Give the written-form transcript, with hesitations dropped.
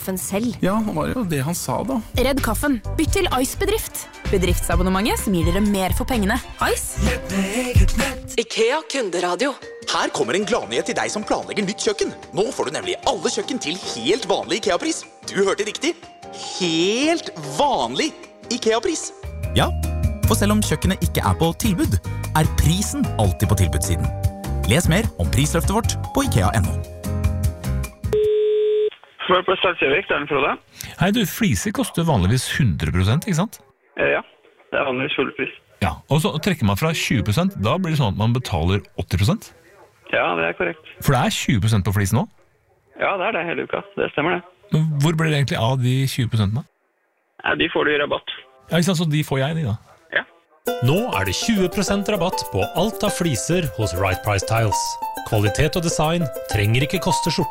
kaffen selv. Ja, det var jo det han sa da. Redd kaffen. Bytt til Ice-bedrift. Bedriftsabonnementet som gir dere mer for pengene. Ice? IKEA kunderadio. Her kommer en gladnyhet til deg som planlegger nytt kjøkken. Nå får du nemlig alle kjøkken til helt vanlig IKEA-pris. Du hørte riktig. Helt vanlig IKEA-pris. Ja, for selv om kjøkkenet ikke er på tilbud, er prisen alltid på tilbudssiden. Les mer om prisløftet vårt på IKEA.no. Smør på Salsjøvik, det den Frode. Hei du, fliser koster vanligvis 100%, ikke sant? Ja, det vanligvis full pris. Ja, og så trekker man fra 20%, da blir det sånn at man betaler 80%? Ja, det korrekt. For det 20% på flisen nå? Ja, det hele uka. Det stemmer det. Men hvor blir det egentlig av de 20%? Da? Ja, de får du i rabatt. Ja, ikke sant, så de får jeg, de da? Ja. Nå det 20% rabatt på alt av fliser hos Right Price Tiles. Kvalitet og design trenger ikke koste skjorte.